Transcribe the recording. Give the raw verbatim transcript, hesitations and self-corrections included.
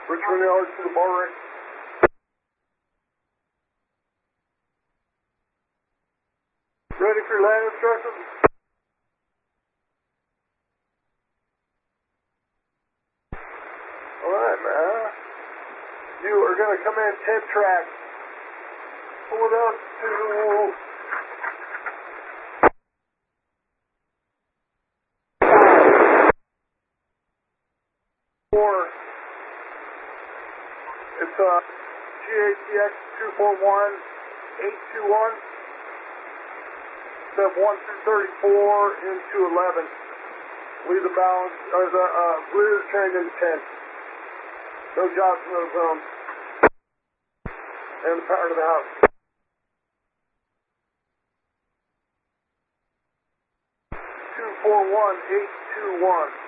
Richmond yards to the bar right. Ready for land instructions? Alright, man. You are going to come in ten tracks. Pull it up to four. It's uh, G A C X two four one eight two one. Step one through thirty-four into eleven. Leave the balance, or the uh, leave the train into ten. No jobs, no zone. And the power to the house. two four one eight two one.